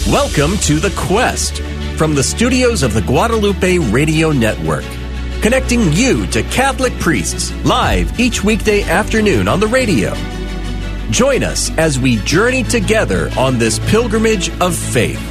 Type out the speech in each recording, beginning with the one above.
Welcome to The Quest from the studios of the Guadalupe Radio Network, connecting you to Catholic priests live each weekday afternoon on the radio. Join us as we journey together on this pilgrimage of faith.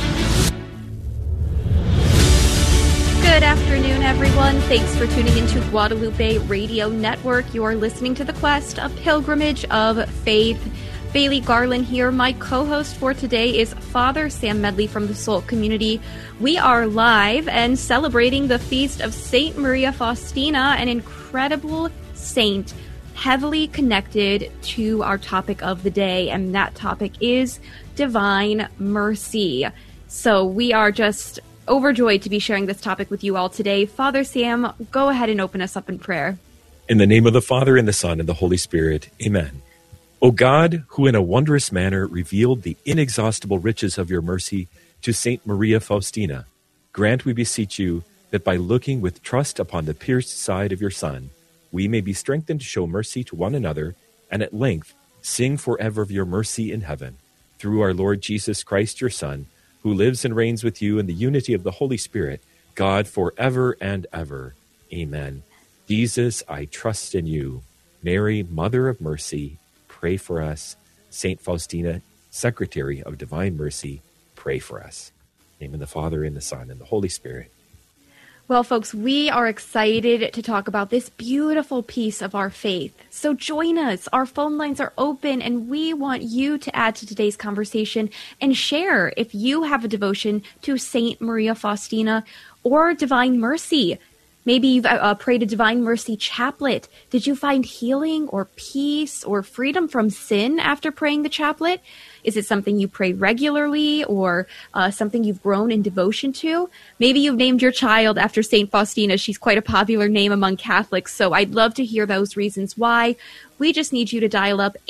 Good afternoon, everyone. Thanks for tuning into Guadalupe Radio Network. You are listening to The Quest, a pilgrimage of faith. Bailey Garland here. My co-host for today is Father Sam Medley from the Soul Community. We are live and celebrating the feast of Saint Maria Faustina, an incredible saint, heavily connected to our topic of the day, and that topic is divine mercy. So we are just overjoyed to be sharing this topic with you all today. Father Sam, go ahead and open us up in prayer. In the name of the Father, and the Son, and the Holy Spirit. Amen. O God, who in a wondrous manner revealed the inexhaustible riches of your mercy to Saint Maria Faustina, grant, we beseech you, that by looking with trust upon the pierced side of your Son, we may be strengthened to show mercy to one another, and at length sing forever of your mercy in heaven, through our Lord Jesus Christ, your Son, who lives and reigns with you in the unity of the Holy Spirit, God, forever and ever. Amen. Jesus, I trust in you. Mary, Mother of Mercy, pray for us. Saint Faustina, Secretary of Divine Mercy, pray for us. In the name of the Father, and the Son, and the Holy Spirit. Well, folks, we are excited to talk about this beautiful piece of our faith. So join us. Our phone lines are open, and we want you to add to today's conversation and share if you have a devotion to Saint Maria Faustina or Divine Mercy. Maybe you've prayed a Divine Mercy chaplet. Did you find healing or peace or freedom from sin after praying the chaplet? Is it something you pray regularly, or something you've grown in devotion to? Maybe you've named your child after St. Faustina. She's quite a popular name among Catholics, so I'd love to hear those reasons why. We just need you to dial up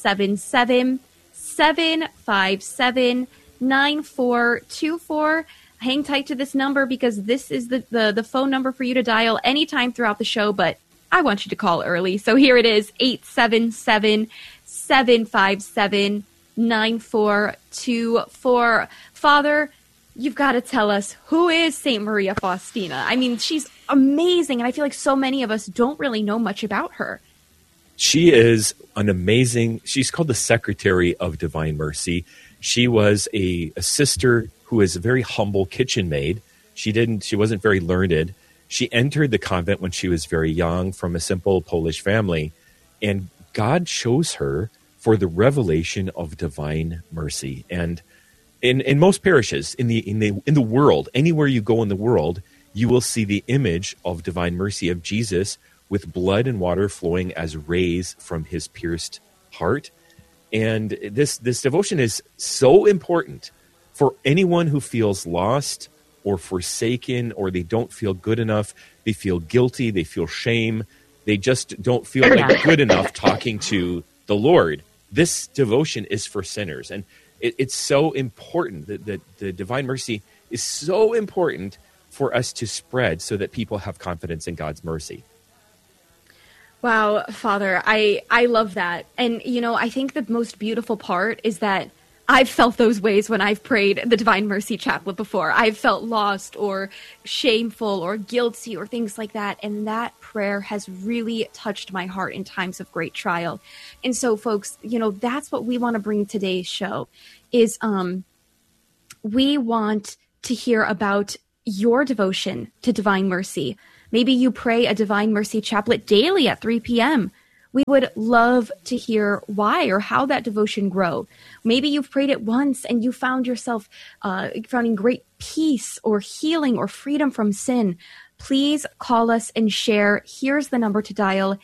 877-757-9424. Hang tight to this number because this is the phone number for you to dial anytime throughout the show, but I want you to call early. So here it is, 877-757-9424. Father, you've got to tell us, who is Saint Maria Faustina? I mean, she's amazing, and I feel like so many of us don't really know much about her. She is an amazing, she's called the Secretary of Divine Mercy. She was a sister who is a very humble kitchen maid. She wasn't very learned. She entered the convent when she was very young from a simple Polish family, and God chose her for the revelation of divine mercy. And in most parishes in the world, anywhere you go in the world, you will see the image of divine mercy of Jesus with blood and water flowing as rays from his pierced heart. And this devotion is so important for anyone who feels lost or forsaken, or they don't feel good enough, they feel guilty, they feel shame, they just don't feel like good enough talking to the Lord. This devotion is for sinners. And it's so important that the Divine Mercy is so important for us to spread so that people have confidence in God's mercy. Wow, Father, I love that. And, I think the most beautiful part is that I've felt those ways when I've prayed the Divine Mercy chaplet before. I've felt lost or shameful or guilty or things like that. And that prayer has really touched my heart in times of great trial. And so, folks, that's what we want to bring today's show is we want to hear about your devotion to Divine Mercy. Maybe you pray a Divine Mercy chaplet daily at 3 p.m. We would love to hear why or how that devotion grow. Maybe you've prayed it once and you found yourself finding great peace or healing or freedom from sin. Please call us and share. Here's the number to dial,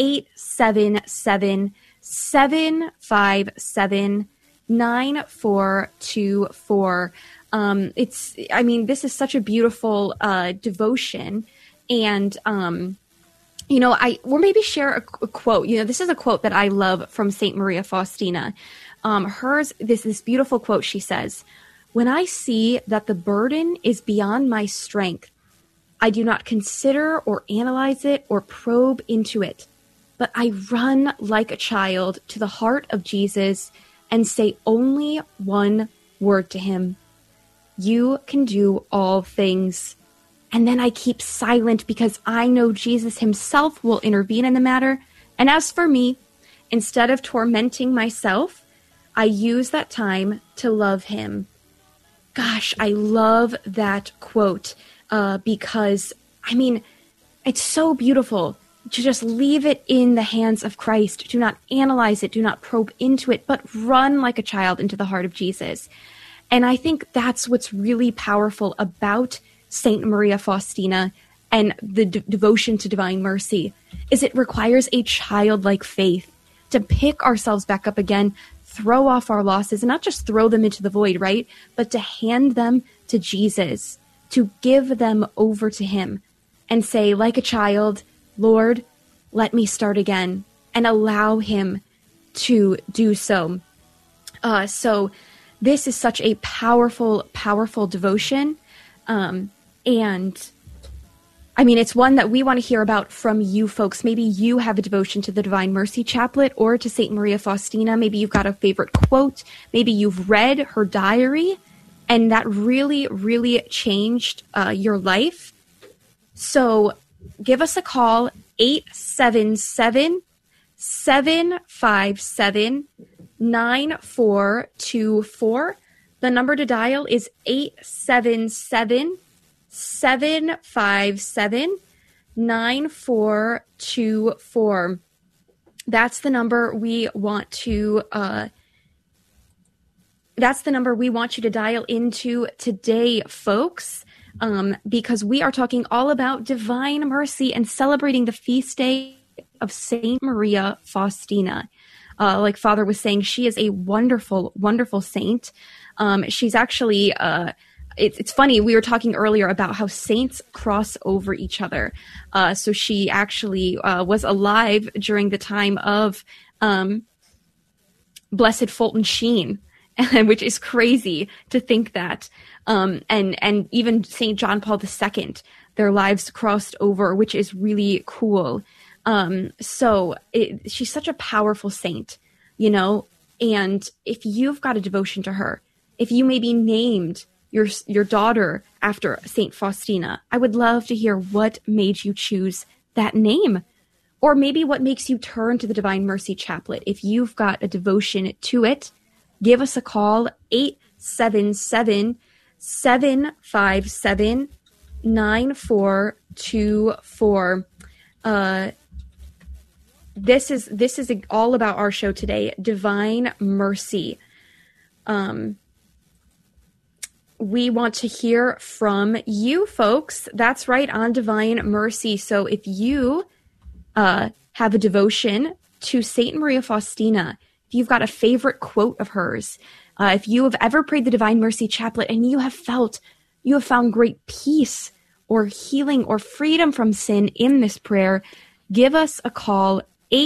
877-757-9424. This is such a beautiful devotion. And, we'll maybe share a quote. This is a quote that I love from Saint Maria Faustina. This beautiful quote, she says, "When I see that the burden is beyond my strength, I do not consider or analyze it or probe into it, but I run like a child to the heart of Jesus and say only one word to him. you can do all things. And then I keep silent because I know Jesus himself will intervene in the matter. And as for me, instead of tormenting myself, I use that time to love him. Gosh, I love that quote because, I mean, it's so beautiful to just leave it in the hands of Christ. Do not analyze it. Do not probe into it, but run like a child into the heart of Jesus. And I think that's what's really powerful about Saint Maria Faustina and the devotion to divine mercy, is it requires a childlike faith to pick ourselves back up again, throw off our losses, and not just throw them into the void, right? But to hand them to Jesus, to give them over to him and say, like a child, Lord, let me start again, and allow him to do so. So this is such a powerful, powerful devotion. And I mean, it's one that we want to hear about from you folks. Maybe you have a devotion to the Divine Mercy Chaplet or to Saint Maria Faustina. Maybe you've got a favorite quote. Maybe you've read her diary and that really, really changed your life. So give us a call, 877-757-9424. The number to dial is 877-757-9424. That's the number we want to you to dial into today, folks, because we are talking all about divine mercy and celebrating the feast day of Saint Maria Faustina. Like Father was saying, she is a wonderful, wonderful saint. She's actually, it's funny, we were talking earlier about how saints cross over each other. So she actually was alive during the time of Blessed Fulton Sheen, which is crazy to think that. And even St. John Paul II, their lives crossed over, which is really cool. So she's such a powerful saint, you know, and if you've got a devotion to her, if you maybe named your daughter after Saint Faustina, I would love to hear what made you choose that name, or maybe what makes you turn to the Divine Mercy Chaplet. If you've got a devotion to it, give us a call, 877-757-9424. This is all about our show today, Divine Mercy. We want to hear from you folks. That's right, on Divine Mercy. So if you have a devotion to Saint Maria Faustina, if you've got a favorite quote of hers, if you have ever prayed the Divine Mercy Chaplet and you have found great peace or healing or freedom from sin in this prayer, give us a call,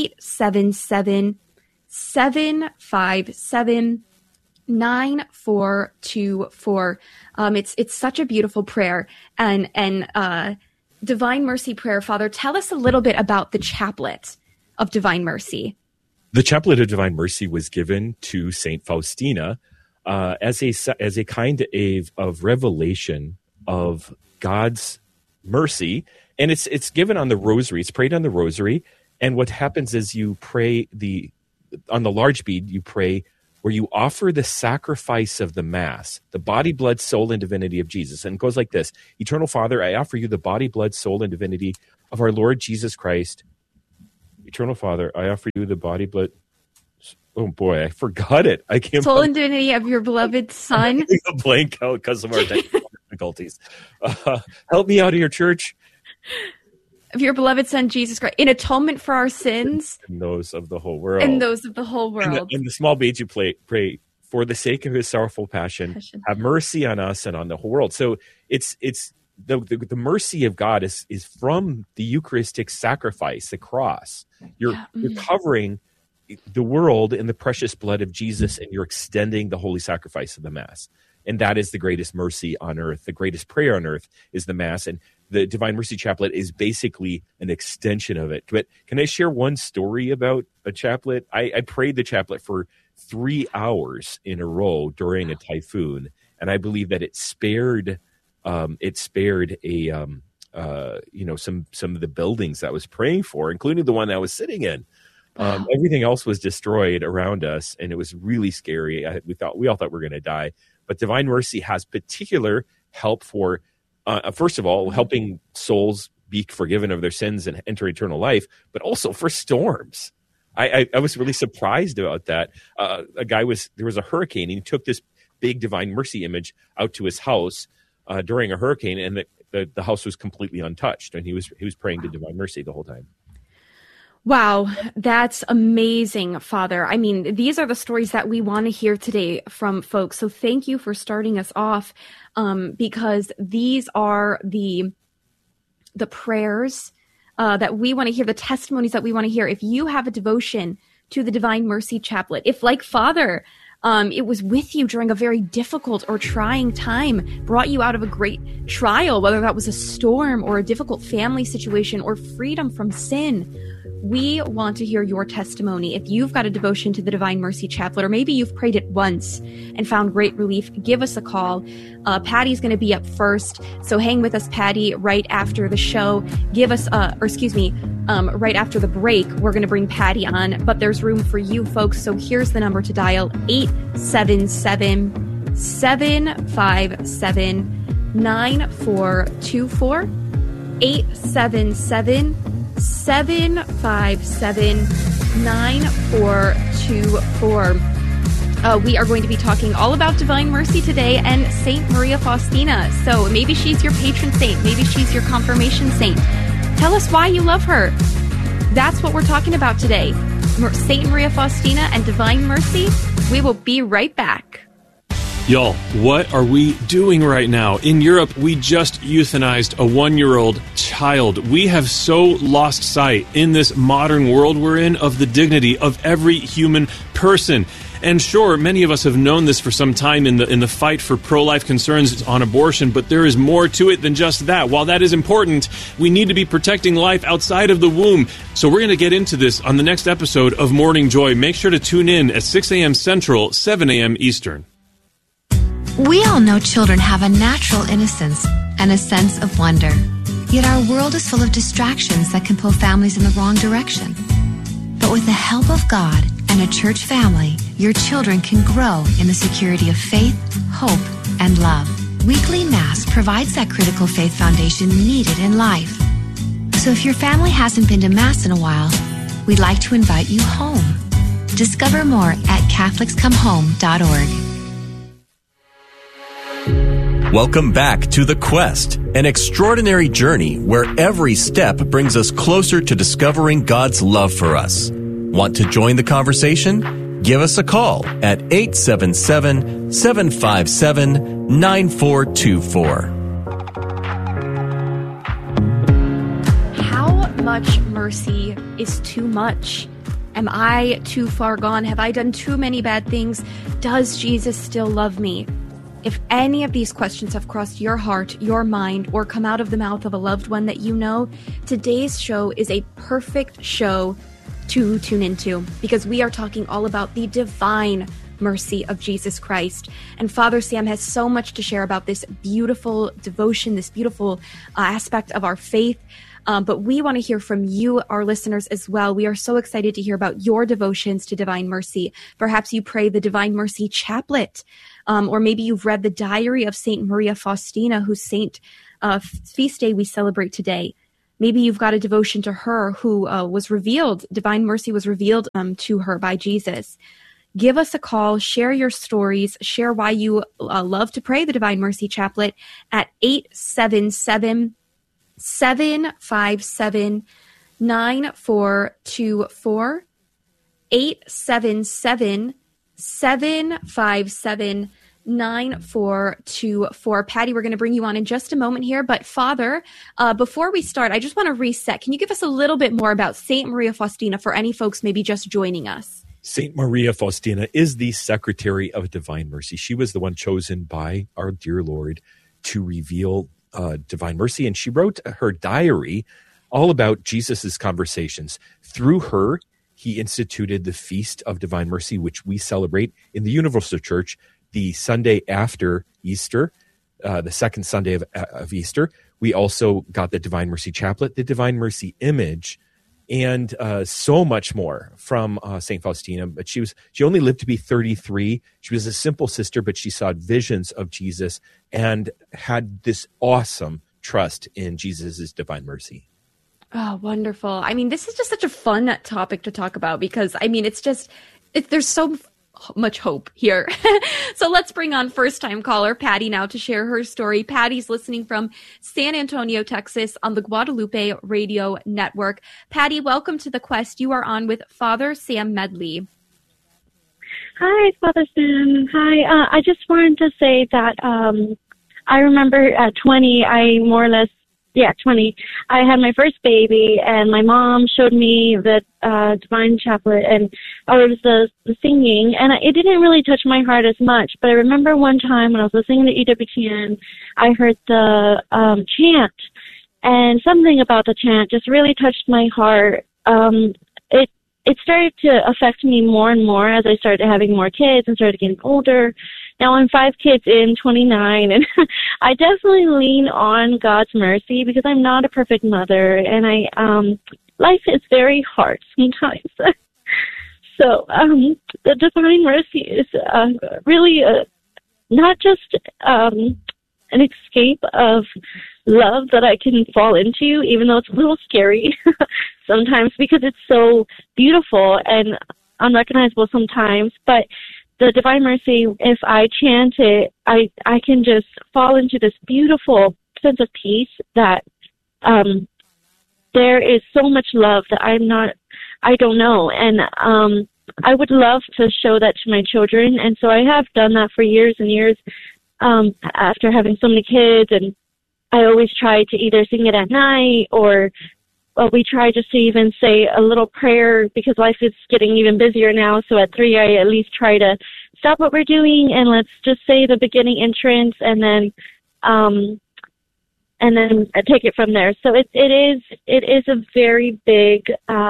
877-757-9424. It's such a beautiful prayer. And Divine Mercy prayer, Father, tell us a little bit about the Chaplet of Divine Mercy. The Chaplet of Divine Mercy was given to Saint Faustina as a kind of revelation of God's mercy, and it's given on the Rosary. It's prayed on the Rosary, and what happens is you pray on the large bead. You pray where you offer the sacrifice of the Mass, the body, blood, soul, and divinity of Jesus, and it goes like this: Eternal Father, I offer you the body, blood, soul, and divinity of our Lord Jesus Christ. Eternal Father, I offer you the body, blood. Oh boy, I forgot it. I can't. Soul and divinity of your beloved Son. A blank out because of our difficulties. Help me out of your church. Of your beloved Son, Jesus Christ, in atonement for our sins. And those of the whole world. And those of the whole world. In the small beads you pray, for the sake of his sorrowful passion, have mercy on us and on the whole world. So it's the mercy of God is from the Eucharistic sacrifice, the cross. You're covering the world in the precious blood of Jesus, and you're extending the holy sacrifice of the Mass. And that is the greatest mercy on earth. The greatest prayer on earth is the Mass. And the Divine Mercy Chaplet is basically an extension of it. But can I share one story about a chaplet? I prayed the chaplet for 3 hours in a row during a typhoon. and I believe that it spared some of the buildings that I was praying for, including the one that I was sitting in. Wow. Everything else was destroyed around us, and it was really scary. We all thought we were going to die. But Divine Mercy has particular help for, first of all, helping souls be forgiven of their sins and enter eternal life, but also for storms. I was really surprised about that. There was a hurricane, and he took this big Divine Mercy image out to his house during a hurricane, and the house was completely untouched, and he was praying to Divine Mercy the whole time. Wow, that's amazing, Father. I mean, these are the stories that we want to hear today from folks. So thank you for starting us off, because these are the prayers that we want to hear, the testimonies that we want to hear. If you have a devotion to the Divine Mercy Chaplet, if like Father, it was with you during a very difficult or trying time, brought you out of a great trial, whether that was a storm or a difficult family situation or freedom from sin, we want to hear your testimony. If you've got a devotion to the Divine Mercy Chaplet, or maybe you've prayed it once and found great relief, give us a call. Patty's going to be up first, so hang with us, Patty, right after the show. Right after the break, we're going to bring Patty on, but there's room for you folks, so here's the number to dial, 877-757-9424, 877-757-9424. We are going to be talking all about Divine Mercy today and Saint Maria Faustina. So maybe she's your patron saint. Maybe she's your confirmation saint. Tell us why you love her. That's what we're talking about today. Saint Maria Faustina and Divine Mercy. We will be right back. Y'all, what are we doing right now? In Europe, we just euthanized a 1-year-old child. We have so lost sight in this modern world we're in of the dignity of every human person. And sure, many of us have known this for some time in the fight for pro-life concerns on abortion, but there is more to it than just that. While that is important, we need to be protecting life outside of the womb. So we're going to get into this on the next episode of Morning Joy. Make sure to tune in at 6 a.m. Central, 7 a.m. Eastern. We all know children have a natural innocence and a sense of wonder. Yet our world is full of distractions that can pull families in the wrong direction. But with the help of God and a church family, your children can grow in the security of faith, hope, and love. Weekly Mass provides that critical faith foundation needed in life. So if your family hasn't been to Mass in a while, we'd like to invite you home. Discover more at CatholicsComeHome.org. Welcome back to The Quest, an extraordinary journey where every step brings us closer to discovering God's love for us. Want to join the conversation? Give us a call at 877-757-9424. How much mercy is too much? Am I too far gone? Have I done too many bad things? Does Jesus still love me? If any of these questions have crossed your heart, your mind, or come out of the mouth of a loved one that you know, today's show is a perfect show to tune into, because we are talking all about the divine mercy of Jesus Christ. And Father Sam has so much to share about this beautiful devotion, this beautiful aspect of our faith. But we want to hear from you, our listeners, as well. We are so excited to hear about your devotions to Divine Mercy. Perhaps you pray the Divine Mercy Chaplet, or maybe you've read the diary of Saint Maria Faustina, whose saint feast day we celebrate today. Maybe you've got a devotion to her who was revealed, Divine Mercy was revealed to her by Jesus. Give us a call, share your stories, share why you love to pray the Divine Mercy Chaplet at 877-757-9424, 877-757-9424. Patty, we're going to bring you on in just a moment here. But Father, before we start, I just want to reset. Can you give us a little bit more about Saint Maria Faustina for any folks maybe just joining us? Saint Maria Faustina is the Secretary of Divine Mercy. She was the one chosen by our dear Lord to reveal Divine Mercy, and she wrote her diary all about Jesus's conversations. Through her, he instituted the Feast of Divine Mercy, which we celebrate in the Universal Church the Sunday after Easter, the second Sunday of Easter, we also got the Divine Mercy Chaplet, the Divine Mercy Image, and so much more from St. Faustina. But she only lived to be 33. She was a simple sister, but she saw visions of Jesus and had this awesome trust in Jesus' divine mercy. Oh, wonderful. I mean, this is just such a fun topic to talk about because, I mean, there's so much hope here. So let's bring on first-time caller Patty now to share her story. Patty's listening from San Antonio, Texas on the Guadalupe Radio Network. Patty, welcome to The Quest. You are on with Father Sam Medley. Hi, Father Sam. Hi. I just wanted to say that I remember at 20, 20, I had my first baby, and my mom showed me the Divine Chaplet, and I was the singing, and it didn't really touch my heart as much, but I remember one time when I was listening to EWTN, I heard the chant, and something about the chant just really touched my heart. It started to affect me more and more as I started having more kids and started getting older. Now I'm 5 kids in, 29, and I definitely lean on God's mercy because I'm not a perfect mother, and life is very hard sometimes. So the Divine Mercy is really not just an escape of love that I can fall into, even though it's a little scary sometimes because it's so beautiful and unrecognizable sometimes, but the Divine Mercy, if I chant it, I can just fall into this beautiful sense of peace that there is so much love that I don't know. And I would love to show that to my children. And so I have done that for years and years after having so many kids. And I always try to either sing it at night or we try just to even say a little prayer because life is getting even busier now. So at 3, I at least try to stop what we're doing and let's just say the beginning entrance and then take it from there. So it is a very big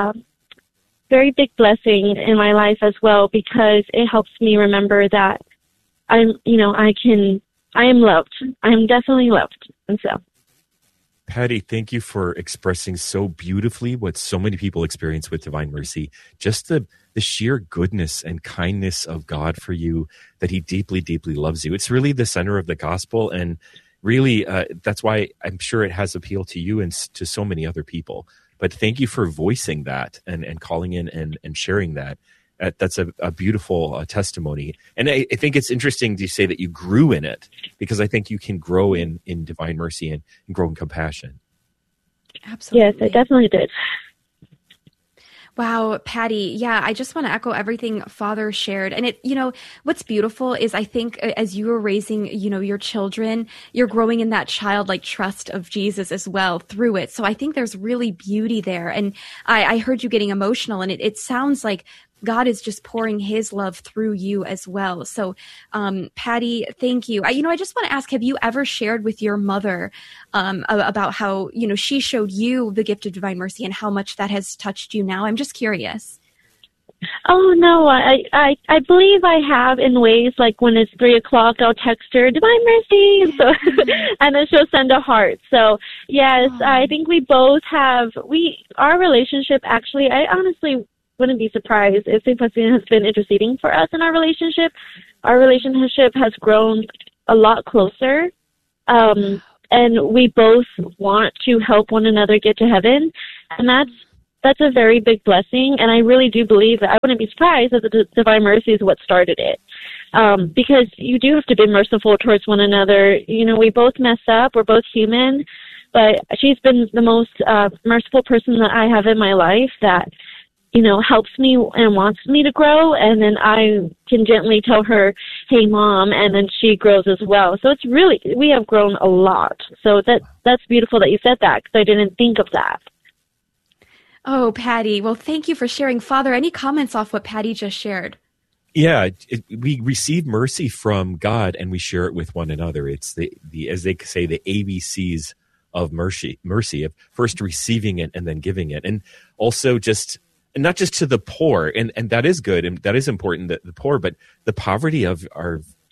blessing in my life as well because it helps me remember that I am loved. I am definitely loved. And so. Patty, thank you for expressing so beautifully what so many people experience with Divine Mercy. Just the sheer goodness and kindness of God for you, that he deeply, deeply loves you. It's really the center of the gospel. And really, that's why I'm sure it has appeal to you and to so many other people. But thank you for voicing that and calling in and sharing that. That's a beautiful testimony. And I think it's interesting to say that you grew in it because I think you can grow in Divine Mercy and grow in compassion. Absolutely. Yes, I definitely did. Wow, Patty. Yeah, I just want to echo everything Father shared. And what's beautiful is I think as you were raising, your children, you're growing in that childlike trust of Jesus as well through it. So I think there's really beauty there. And I heard you getting emotional and it sounds like God is just pouring his love through you as well. So, Patty, thank you. I just want to ask, have you ever shared with your mother about how, she showed you the gift of Divine Mercy and how much that has touched you now? I'm just curious. Oh, no, I believe I have in ways like when it's 3:00, I'll text her, Divine Mercy, and so, and then she'll send a heart. So, yes, I think we both have, our relationship actually, I honestly wouldn't be surprised if St. Faustina has been interceding for us in our relationship. Our relationship has grown a lot closer, and we both want to help one another get to heaven, and that's a very big blessing, and I really do believe that I wouldn't be surprised that the Divine Mercy is what started it, because you do have to be merciful towards one another. We both mess up, we're both human, but she's been the most merciful person that I have in my life that helps me and wants me to grow, and then I can gently tell her, hey, Mom, and then she grows as well. So it's really, we have grown a lot. So that's beautiful that you said that, because I didn't think of that. Oh, Patty, well, thank you for sharing. Father, any comments off what Patty just shared? Yeah, we receive mercy from God, and we share it with one another. It's the as they say, the ABCs of mercy of first receiving it and then giving it. And also and not just to the poor, and that is good, and that is important, the poor, but the poverty of our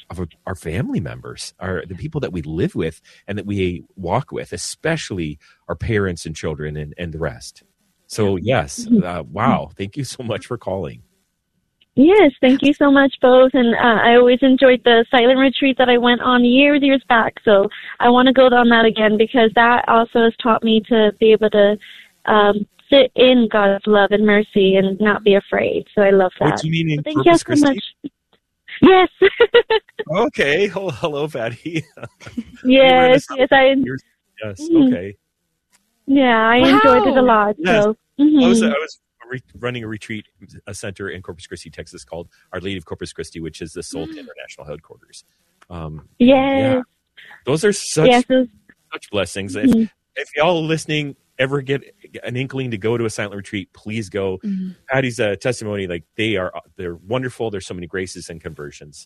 our family members, the people that we live with and that we walk with, especially our parents and children and the rest. So yes, wow. Thank you so much for calling. Yes, thank you so much both. And I always enjoyed the silent retreat that I went on years back. So I want to go on that again, because that also has taught me to be able to sit in God's love and mercy and not be afraid. So I love that. What do you mean in Thank Corpus you so Christi? much. Yes. Okay. Hello, Patty. Yes. Yes. Okay. Yeah, I enjoyed it a lot. Yes. So. I was running a retreat center in Corpus Christi, Texas, called Our Lady of Corpus Christi, which is the SOLTA International headquarters. Yes. Yeah. Those are such blessings. If y'all listening ever get an inkling to go to a silent retreat, please go. Patty's testimony, like they're wonderful. There's so many graces and conversions.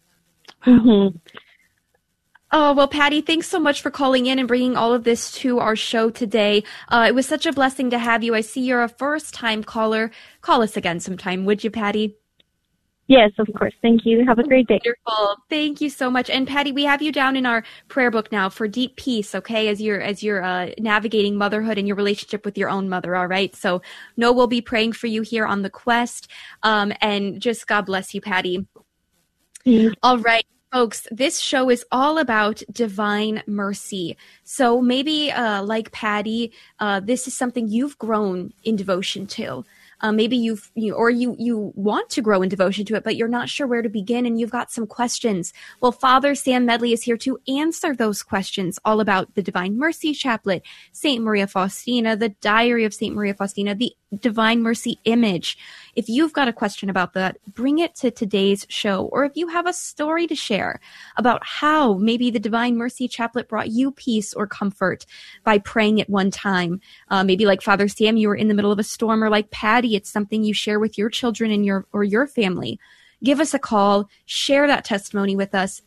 Oh, well, Patty, thanks so much for calling in and bringing all of this to our show today. It was such a blessing to have you. I see you're a first-time caller. Call us again sometime, would you, Patty? Yes, of course. Thank you. Have a great day. Wonderful. Thank you so much. And Patty, we have you down in our prayer book now for deep peace, okay, as you're navigating motherhood and your relationship with your own mother, all right? So know we'll be praying for you here on the Quest. And just God bless you, Patty. All right. Folks, this show is all about divine mercy. So maybe like Patty, this is something you've grown in devotion to. Maybe you want to grow in devotion to it, but you're not sure where to begin and you've got some questions. Well, Father Sam Medley is here to answer those questions all about the Divine Mercy Chaplet, St. Maria Faustina, the Diary of St. Maria Faustina, the Divine Mercy image. If you've got a question about that, bring it to today's show. Or if you have a story to share about how maybe the Divine Mercy Chaplet brought you peace or comfort by praying at one time. Maybe like Father Sam, you were in the middle of a storm, or like Patty, it's something you share with your children and your family. Give us a call. Share that testimony with us.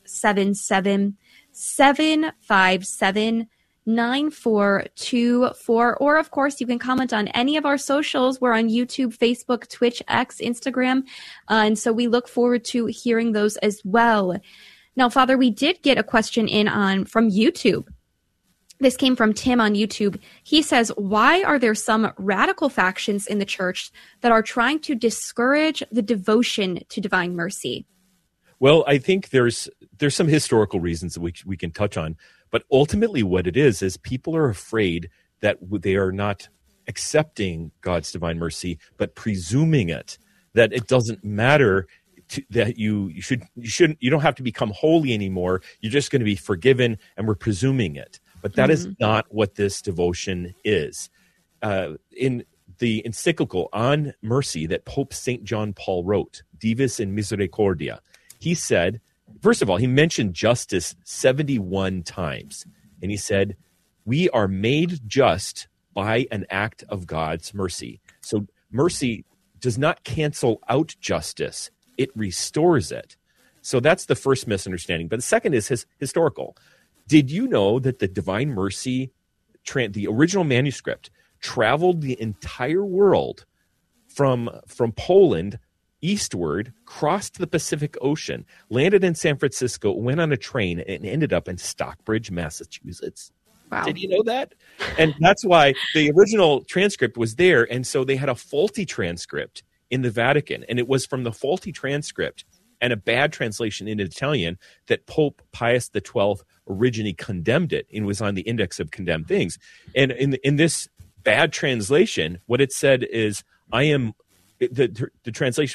877-757-9424. Or, of course, you can comment on any of our socials. We're on YouTube, Facebook, Twitch, X, Instagram. And so we look forward to hearing those as well. Now, Father, we did get a question in from YouTube. This came from Tim on YouTube. He says, why are there some radical factions in the church that are trying to discourage the devotion to divine mercy? Well, I think there's some historical reasons that we can touch on. But ultimately what it is people are afraid that they are not accepting God's divine mercy, but presuming it, that it doesn't matter that you don't have to become holy anymore. You're just going to be forgiven, and we're presuming it. But that is not what this devotion is. In the encyclical on mercy that Pope St. John Paul wrote, Divis in Misericordia, he said, first of all, he mentioned justice 71 times. And he said, we are made just by an act of God's mercy. So mercy does not cancel out justice. It restores it. So that's the first misunderstanding. But the second is historical. Did you know that the Divine Mercy, the original manuscript, traveled the entire world from Poland eastward, crossed the Pacific Ocean, landed in San Francisco, went on a train, and ended up in Stockbridge, Massachusetts? Wow. Did you know that? And that's why the original transcript was there. And so they had a faulty transcript in the Vatican. And it was from the faulty transcript and a bad translation in Italian that Pope Pius XII originally condemned it and was on the index of condemned things. And in this bad translation, what it said is, the translation